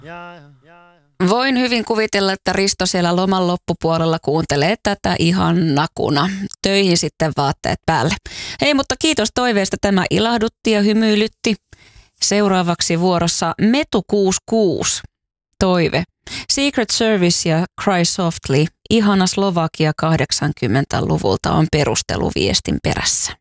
Voin hyvin kuvitella, että Risto siellä loman loppupuolella kuuntelee tätä ihan nakuna. Töihin sitten vaatteet päälle. Hei, mutta kiitos toiveesta. Tämä ilahdutti ja hymyilytti. Seuraavaksi vuorossa Metu 66 toive. Secret Service ja Cry Softly. Ihana Slovakia 80-luvulta on perustelu viestin perässä.